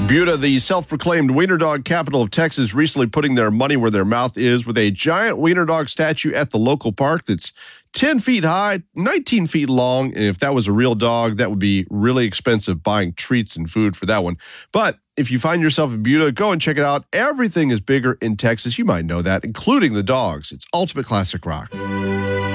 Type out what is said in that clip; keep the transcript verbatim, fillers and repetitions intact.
Buda, the self-proclaimed wiener dog capital of Texas, recently putting their money where their mouth is with a giant wiener dog statue at the local park that's ten feet high, nineteen feet long. And if that was a real dog, that would be really expensive buying treats and food for that one. But if you find yourself in Buda, go and check it out. Everything is bigger in Texas. You might know that, including the dogs. It's Ultimate Classic Rock.